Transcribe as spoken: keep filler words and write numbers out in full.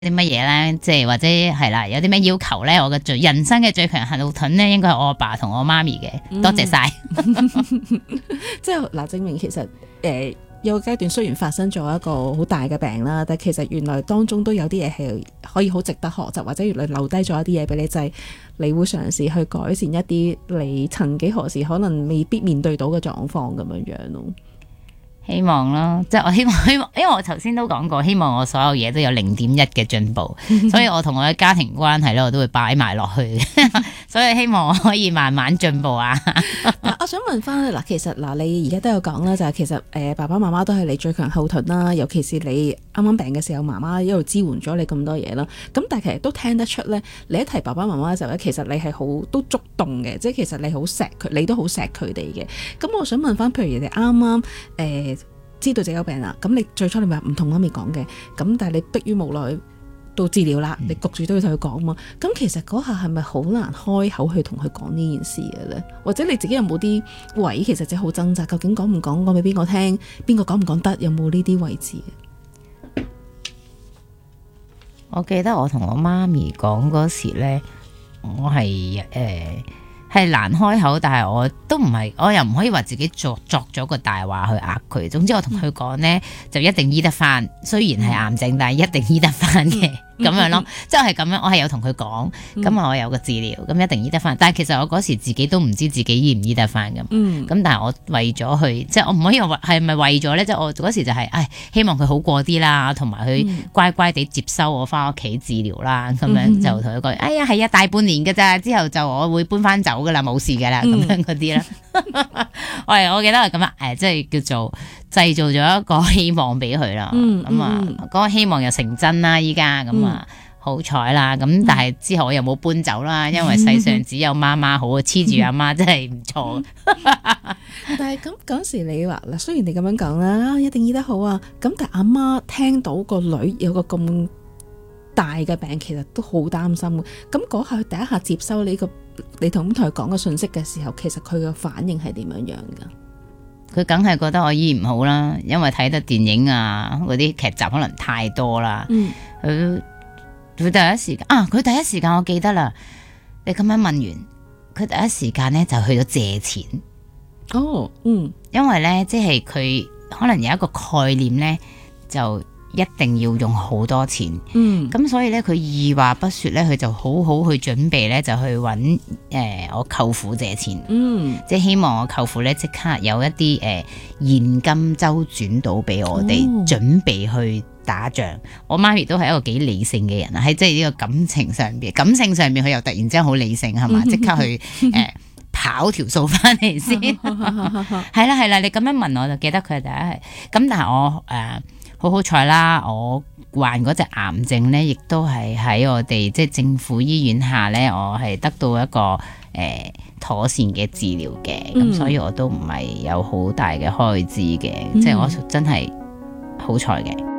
啲乜嘢咧？即係或者係啦，有啲咩要求咧？我嘅最人生嘅最強後盾咧，應該係我阿爸同我媽咪嘅。 嗯、 多謝晒。 即係嗱，證明其實誒、呃、有個階段雖然發生咗一個好大嘅病啦，但其實原來當中都有啲嘢係可以好值得學習，或者原來留低咗一啲嘢俾你，就係、是、你會嘗試去改善一啲你曾幾何時可能未必面對到嘅狀況咁樣樣咯。 希望咯，即係我希望，希望，因為我頭先都講過，希望我所有嘢都有零點一嘅進步，所以我同我嘅家庭關係咧，我都會擺埋落去，所以希望我可以慢慢進步啊。 我想問翻嗱，其實嗱，你而家都有講啦，就係、是、其實誒、呃、爸爸媽媽都係你最強後盾啦，尤其是你啱啱病嘅時候，媽媽一路支援咗你咁多嘢啦。咁但係其實都聽得出咧，你一提爸爸媽媽嘅時候咧，其實你係好都觸動嘅，即係其實你好錫佢，你都好錫佢哋嘅。咁我想問翻，譬如你啱啱誒知道自己有病啦，咁你最初你咪唔同媽咪講嘅，咁但係你迫於無奈到治療啦，你焗住都要同佢講嘛。咁其實嗰下係咪好難開口去同佢講呢件事嘅咧？或者你自己有冇啲位其實真係好掙扎，究竟講唔講，講俾邊個聽，邊個講唔講得，有冇呢啲位置？ 我記得我同我媽咪講嗰時咧，我係誒係難開口，但係我都唔係，我又唔可以話自己作作咗個大話去呃佢。總之我同佢講咧，就一定醫得翻，雖然係癌症，但係一定醫得翻嘅。咁樣咯，即係咁樣，我係有同佢講，咁、嗯、我有個治療，咁一定醫得翻。但係其實我嗰時自己都唔知自己醫唔醫得翻咁。咁、嗯、但係我為咗去，即係我唔可以話係咪為咗咧？即係我嗰時就係、是，唉，希望佢好過啲啦，同埋佢乖乖地接收我翻屋企治療啦。咁、嗯、樣就同佢講，哎呀，係啊，大半年㗎咋，之後就我會搬翻走噶啦，冇事噶啦，咁樣嗰啲啦。我係我記得係咁樣，誒，即係叫做製造咗一個希望俾佢啦。咁啊，嗰個希望又成真啦，依家咁啊。好彩啦，咁但係之後我又冇搬走啦，因為世上只有媽媽好，黐住阿媽真係唔錯。 但係咁嗰時你話嗱，雖然你咁樣講啦，一定醫得好啊，咁但係阿媽聽到個女有個咁大嘅病，其實都好擔心嘅。咁嗰下佢第一下接收你個你同咁同佢講嘅信息嘅時候，其實佢嘅反應係點樣樣噶？ 佢梗係覺得我醫唔好啦，因為睇得電影啊，嗰啲劇集可能太多啦。佢、嗯。佢第一時間啊！佢第一時間我記得啦。你咁樣問完，佢第一時間咧就去咗借錢。 哦，嗯，因為咧即係佢可能有一個概念咧，就一定要用好多錢。嗯，咁所以咧佢二話不說咧，佢就好好去準備咧，就去揾誒、呃、我舅父借錢。嗯，即係希望我舅父咧即刻有一啲誒、呃、現金周轉到俾我哋，哦、準備去打仗。我媽咪都係一個幾理性嘅人啊，喺即係呢個感情上邊，感性上面佢又突然之間好理性係嘛，即刻去誒、呃、跑條數翻嚟先。係啦係啦，你咁樣問我就記得佢係第一係。咁但係我誒、呃、好好彩啦，我患嗰隻癌症咧，亦都係喺我哋即係政府醫院下咧，我係得到一個誒、呃、妥善嘅治療嘅，咁、嗯、所以我都唔係有好大嘅開支嘅，嗯、即係我真係好彩嘅。